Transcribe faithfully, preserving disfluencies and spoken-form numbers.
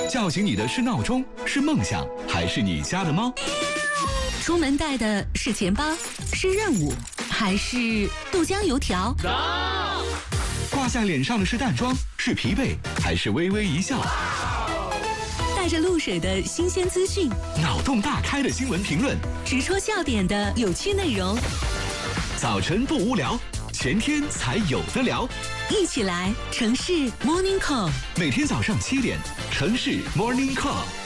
叫醒你的是闹钟，是梦想，还是你家的猫？ 出门带的是钱包，是任务，还是豆浆油条？ 挂在脸上的是淡妆，是疲惫，还是微微一笑？ 带着露水的新鲜资讯， 脑洞大开的新闻评论， 直戳笑点的有趣内容。 早晨不无聊，前天才有的聊。 一起来城市 Morning Call， 每天早上七点，城市 Morning Call。